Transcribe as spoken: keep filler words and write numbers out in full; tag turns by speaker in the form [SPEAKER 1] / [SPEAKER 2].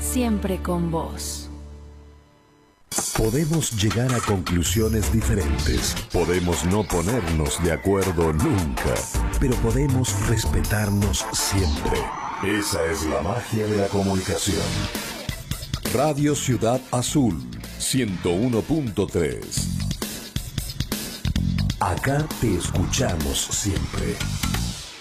[SPEAKER 1] siempre con vos.
[SPEAKER 2] Podemos llegar a conclusiones diferentes, podemos no ponernos de acuerdo nunca, pero podemos respetarnos siempre. Esa es la magia de la comunicación. Radio Ciudad Azul, ciento uno punto tres. Acá te escuchamos siempre.